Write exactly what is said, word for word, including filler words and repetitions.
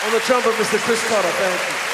On the trumpet, Mister Chris Carter, thank you.